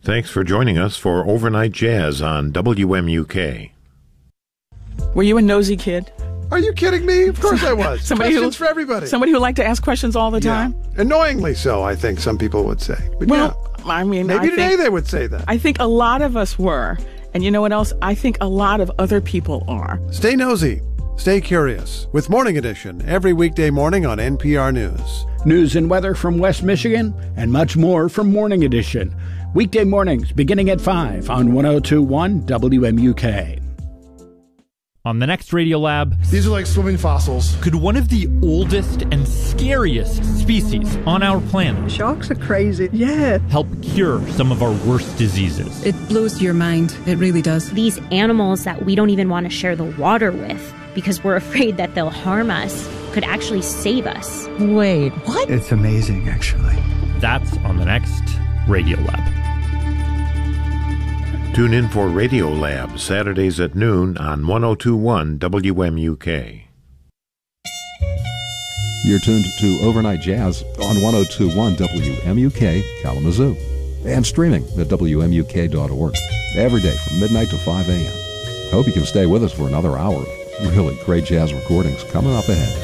Thanks for joining us for Overnight Jazz on WMUK. Were you a nosy kid? Are you kidding me? Of course I was. Questions for everybody. Somebody who liked to ask questions all the time? Annoyingly so, I think some people would say. But I mean, maybe today they would say that. I think a lot of us were. And you know what else? I think a lot of other people are. Stay nosy. Stay curious with Morning Edition every weekday morning on NPR News. News and weather from West Michigan and much more from Morning Edition. Weekday mornings beginning at 5 on 102.1 WMUK. On the next Radiolab, these are like swimming fossils. Could one of the oldest and scariest species on our planet, sharks are crazy, help cure some of our worst diseases? It blows your mind. It really does. These animals that we don't even want to share the water with because we're afraid that they'll harm us could actually save us. Wait, what? It's amazing, actually. That's on the next Radiolab. Tune in for Radiolab, Saturdays at noon on 102.1 WMUK. You're tuned to Overnight Jazz on 102.1 WMUK Kalamazoo and streaming at WMUK.org every day from midnight to 5 a.m. Hope you can stay with us for another hour of really great jazz recordings coming up ahead.